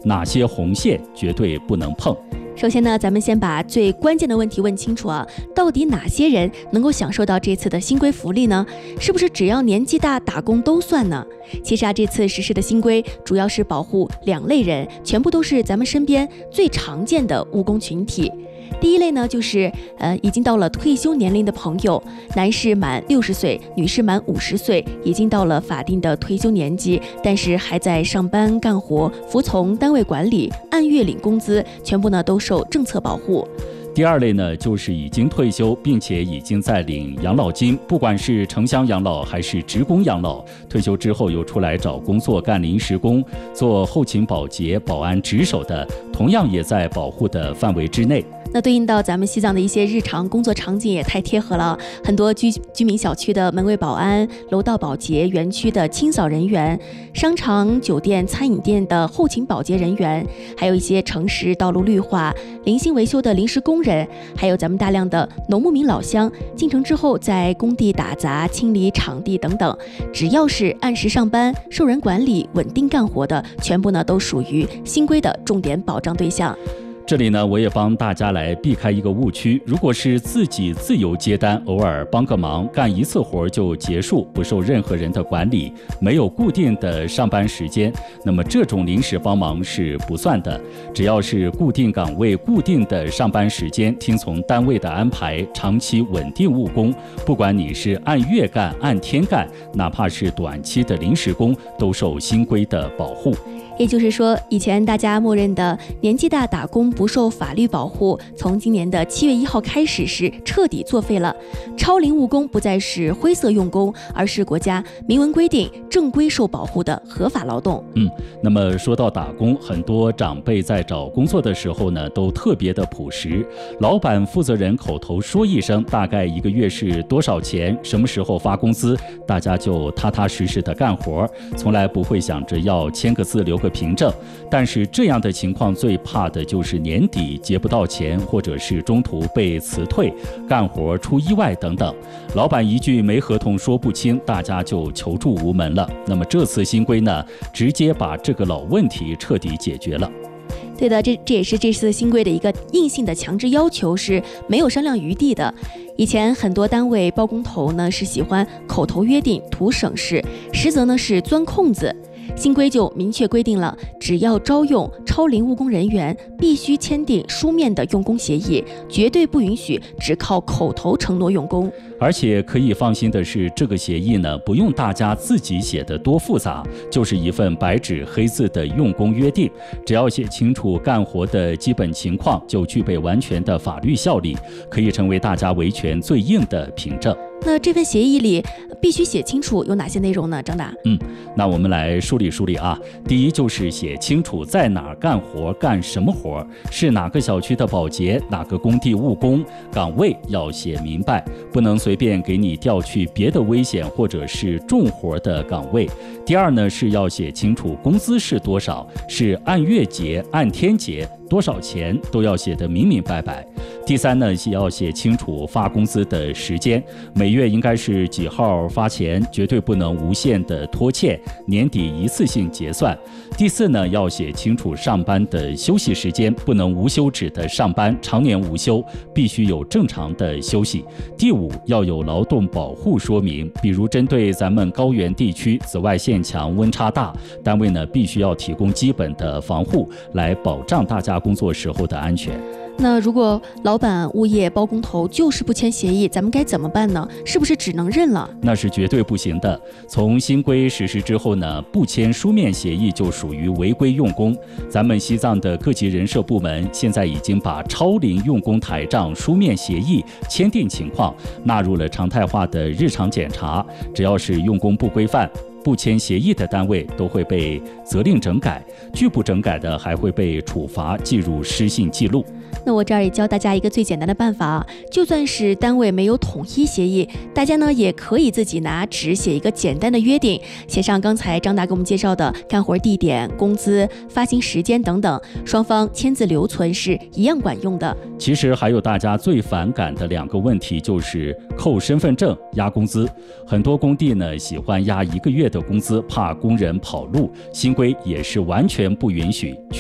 哪些红线绝对不能碰。 首先呢，咱们先把最关键的问题问清楚啊，到底哪些人能够享受到这次的新规福利呢？是不是只要年纪大打工都算呢？其实啊，这次实施的新规主要是保护2类人，全部都是咱们身边最常见的务工群体。第一类呢，就是已经到了退休年龄的朋友，男士满60岁，女士满50岁，已经到了法定的退休年纪，但是还在上班干活，服从单位管理，按月领工资，全部呢都受政策保护。 第2类呢，就是已经退休并且已经在领养老金，不管是城乡养老还是职工养老，退休之后又出来找工作干临时工，做后勤保洁、保安值守的，同样也在保护的范围之内。 那对应到咱们西藏的一些日常工作场景也太贴合了，很多居民小区的门卫保安、楼道保洁、园区的清扫人员、商场、酒店、餐饮店的后勤保洁人员，还有一些城市道路绿化、零星维修的临时工人，还有咱们大量的农牧民老乡，进城之后在工地打杂、清理场地等等，只要是按时上班、受人管理、稳定干活的，全部呢都属于新规的重点保障对象。 这里呢，我也帮大家来避开一个误区。如果是自己自由接单，偶尔帮个忙，干一次活就结束，不受任何人的管理，没有固定的上班时间，那么这种临时帮忙是不算的。只要是固定岗位、固定的上班时间，听从单位的安排，长期稳定务工，不管你是按月干、按天干，哪怕是短期的临时工，都受新规的保护。 也就是说，以前大家默认的年纪大打工不受法律保护，从今年的7月1号开始是彻底作废了。超龄务工不再是灰色用工，而是国家明文规定正规受保护的合法劳动。 那么说到打工，很多长辈在找工作的时候呢，都特别的朴实。老板负责人口头说一声，大概1个月是多少钱，什么时候发工资，大家就踏踏实实的干活，从来不会想着要签个字留个凭证。但是这样的情况最怕的就是年底结不到钱，或者是中途被辞退、干活出意外等等。老板一句没合同说不清，大家就求助无门了。那么这次新规呢，直接把这个老问题彻底解决了。 对的，这也是这次新规的一个硬性的强制要求，是没有商量余地的。以前很多单位包工头呢是喜欢口头约定图省事，实则呢是钻空子。新规就明确规定了，只要招用超龄务工人员，必须签订书面的用工协议，绝对不允许只靠口头承诺用工。 而且可以放心的是，这个协议呢，不用大家自己写的多复杂，就是一份白纸黑字的用工约定，只要写清楚干活的基本情况，就具备完全的法律效力，可以成为大家维权最硬的凭证。 那这份协议里必须写清楚有哪些内容呢？张达？ 那我们来梳理梳理啊。第一就是写清楚在哪儿干活，干什么活，是哪个小区的保洁，哪个工地务工，岗位要写明白，不能随便给你调去别的危险或者是重活的岗位。第二呢，是要写清楚工资是多少，是按月结、按天结，多少钱都要写得明明白白。第三呢，要写清楚发工资的时间，每月应该是几号发钱，绝对不能无限的拖欠，年底一次性结算。第四呢，要写清楚上班的休息时间，不能无休止的上班，常年无休，必须有正常的休息。第五，要有劳动保护说明，比如针对咱们高原地区紫外线强、温差大，单位呢必须要提供基本的防护，来保障大家工作时候的安全。 那如果老板、物业、包工头就是不签协议，咱们该怎么办呢？是不是只能认了？ 那是绝对不行的。从新规实施之后呢，不签书面协议就属于违规用工。咱们西藏的各级人社部门现在已经把超龄用工台账书面协议签订情况纳入了常态化的日常检查，只要是用工不规范、不签协议的单位都会被责令整改，拒不整改的还会被处罚，记入失信记录。 那我这儿也教大家一个最简单的办法啊，就算是单位没有统一协议，大家呢也可以自己拿纸写一个简单的约定，写上刚才张达给我们介绍的干活地点、工资、发行时间等等，双方签字留存是一样管用的。 其实还有大家最反感的2个问题，就是扣身份证、压工资。很多工地呢喜欢压1个月的工资，怕工人跑路，新规也是完全不允许。